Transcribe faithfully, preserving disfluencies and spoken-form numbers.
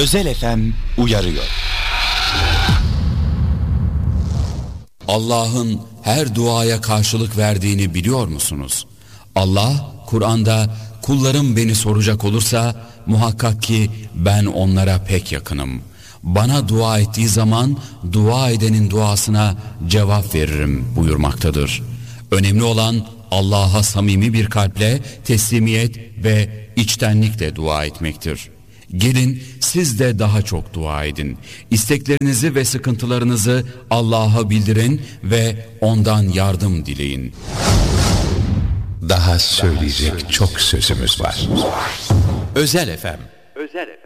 Özel F M uyarıyor. Allah'ın her duaya karşılık verdiğini biliyor musunuz? Allah Kur'an'da kullarım beni soracak olursa muhakkak ki ben onlara pek yakınım. Bana dua ettiği zaman dua edenin duasına cevap veririm buyurmaktadır. Önemli olan Allah'a samimi bir kalple teslimiyet ve içtenlikle dua etmektir. Gelin siz de daha çok dua edin. İsteklerinizi ve sıkıntılarınızı Allah'a bildirin ve ondan yardım dileyin. Daha söyleyecek çok sözümüz var. Özel F M. Özel F M.